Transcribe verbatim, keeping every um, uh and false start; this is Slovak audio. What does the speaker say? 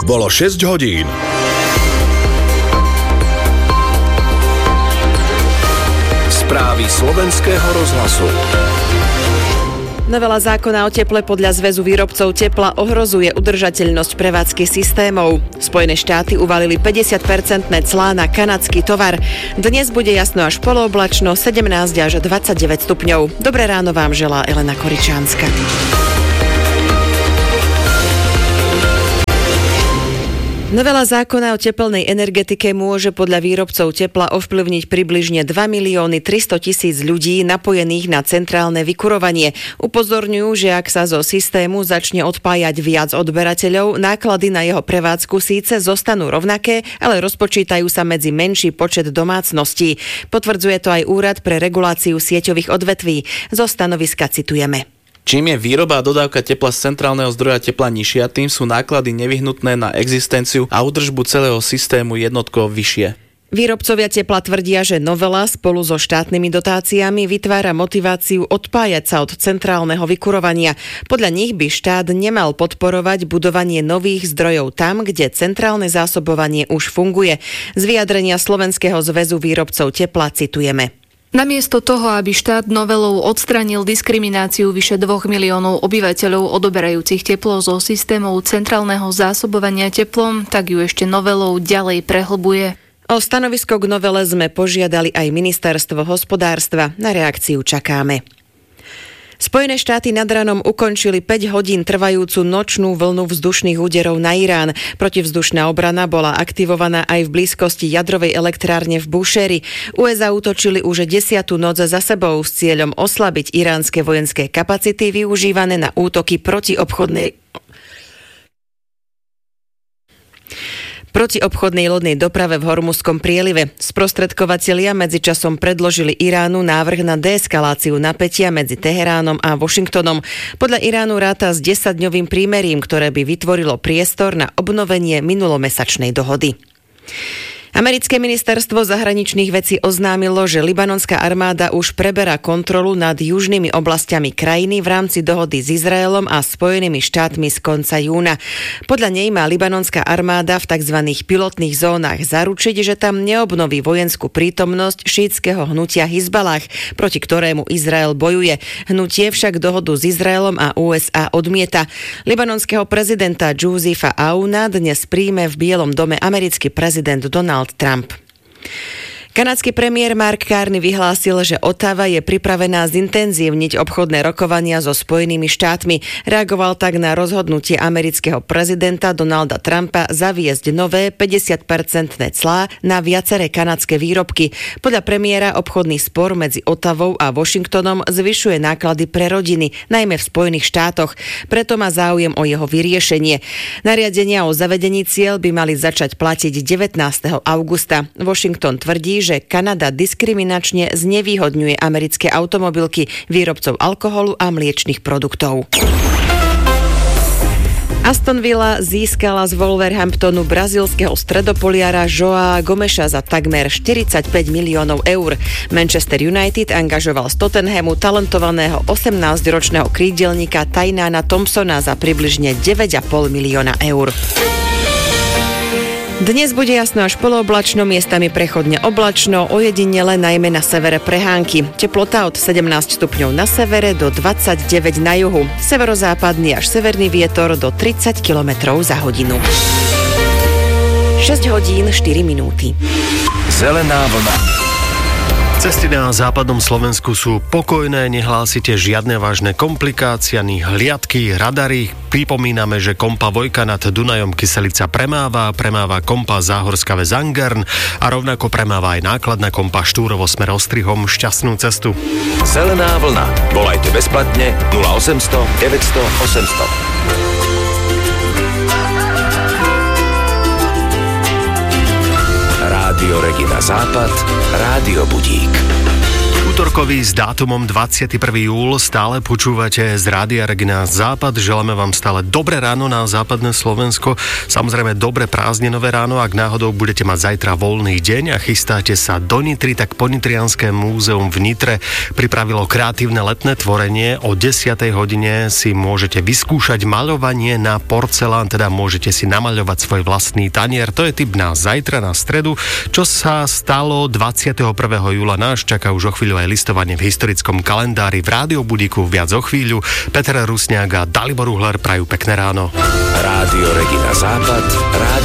Bolo šesť hodín. Správy slovenského rozhlasu. Novela zákona o teple podľa Zväzu výrobcov tepla ohrozuje udržateľnosť prevádzky systémov. Spojené štáty uvalili päťdesiat percentné clá na kanadský tovar. Dnes bude jasno až polooblačno, sedemnásť až dvadsaťdeväť stupňov. Dobré ráno vám želá Elena Koričánska. Novela zákona o tepelnej energetike môže podľa výrobcov tepla ovplyvniť približne dva milióny tristotisíc ľudí napojených na centrálne vykurovanie. Upozorňujú, že ak sa zo systému začne odpájať viac odberateľov, náklady na jeho prevádzku síce zostanú rovnaké, ale rozpočítajú sa medzi menší počet domácností. Potvrdzuje to aj Úrad pre reguláciu sieťových odvetví. Zo stanoviska citujeme. Čím je výroba a dodávka tepla z centrálneho zdroja tepla nižšia, tým sú náklady nevyhnutné na existenciu a údržbu celého systému jednotkovo vyššie. Výrobcovia tepla tvrdia, že novela spolu so štátnymi dotáciami vytvára motiváciu odpájať sa od centrálneho vykurovania. Podľa nich by štát nemal podporovať budovanie nových zdrojov tam, kde centrálne zásobovanie už funguje. Z vyjadrenia Slovenského zväzu výrobcov tepla citujeme. Namiesto toho, aby štát novelou odstránil diskrimináciu vyše dvoch miliónov obyvateľov odoberajúcich teplo zo systémov centrálneho zásobovania teplom, tak ju ešte novelou ďalej prehlbuje. O stanovisko k novele sme požiadali aj Ministerstvo hospodárstva. Na reakciu čakáme. Spojené štáty nad ranom ukončili päť hodín trvajúcu nočnú vlnu vzdušných úderov na Irán. Protivzdušná obrana bola aktivovaná aj v blízkosti jadrovej elektrárne v Búšehri. ú es á útočili už desiatu noc za sebou s cieľom oslabiť iránske vojenské kapacity využívané na útoky proti obchodnej proti obchodnej lodnej doprave v Hormuzskom prielive. Sprostredkovatelia medzičasom predložili Iránu návrh na deeskaláciu napätia medzi Teheránom a Washingtonom. Podľa Iránu ráta s desaťdňovým prímerím, ktoré by vytvorilo priestor na obnovenie minulomesačnej dohody. Americké ministerstvo zahraničných vecí oznámilo, že libanonská armáda už preberá kontrolu nad južnými oblastiami krajiny v rámci dohody s Izraelom a Spojenými štátmi z konca júna. Podľa nej má libanonská armáda v tzv. Pilotných zónach zaručiť, že tam neobnoví vojenskú prítomnosť šítskeho hnutia Hizbalah, proti ktorému Izrael bojuje. Hnutie však dohodu s Izraelom a ú es á odmieta. Libanonského prezidenta Josepha Aouna dnes príjme v Bielom dome americký prezident Donald Trump. Kanadský premiér Mark Carney vyhlásil, že Ottawa je pripravená zintenzívniť obchodné rokovania so Spojenými štátmi. Reagoval tak na rozhodnutie amerického prezidenta Donalda Trumpa zaviesť nové päťdesiat percentné clá na viaceré kanadské výrobky. Podľa premiéra obchodný spor medzi Ottawou a Washingtonom zvyšuje náklady pre rodiny, najmä v Spojených štátoch. Preto má záujem o jeho vyriešenie. Nariadenia o zavedení ciel by mali začať platiť devätnásteho augusta. Washington tvrdí, že Kanada diskriminačne znevýhodňuje americké automobilky, výrobcov alkoholu a mliečnych produktov. Aston Villa získala z Wolverhamptonu brazílskeho stredopoliara Joaa Gomeša za takmer štyridsaťpäť miliónov eur. Manchester United angažoval z Tottenhamu talentovaného osemnásťročného krídelníka Tynana Thompsona za približne deväť a pol milióna eur. Dnes bude jasno až polooblačno, miestami prechodne oblačno, ojedinele najmä na severe prehánky. Teplota od sedemnásť stupňov na severe do dvadsaťdeväť na juhu. Severozápadný až severný vietor do tridsať kilometrov za hodinu. šesť hodín štyri minúty. Zelená vlna. Cesty na západnom Slovensku sú pokojné, nehlásite žiadne vážne komplikácie, ani hliadky, radary. Pripomíname, že kompa Vojka nad Dunajom Kyselica premáva, premáva kompa Záhorská Ves Angern a rovnako premáva aj nákladná kompa Štúrovo smer Ostrihom. Šťastnú cestu. Zelená vlna. Volajte bezplatne nula osemsto deväťsto osemsto. Rádio Regina Západ, Rádio Budík. útorkový s dátumom dvadsiateho prvého júla stále počúvate z Rádia Regina Západ. Želáme vám stále dobré ráno na západné Slovensko. Samozrejme dobré prázdninové ráno. Ak náhodou budete mať zajtra voľný deň a chystáte sa do Nitry, tak Podnitrianske múzeum v Nitre pripravilo kreatívne letné tvorenie. O desiatej hodine si môžete vyskúšať maľovanie na porcelán, teda môžete si namaľovať svoj vlastný tanier. To je tip na zajtra, na stredu. Čo sa stalo dvadsiateho prvého júla, nás čaká už o chvíľu aj listovanie v historickom kalendári. V Rádio Budíku viac o chvíľu. Peter Rusňák a Dalibor Uhler prajú pekné ráno. Rádio Regina Západ. Rádio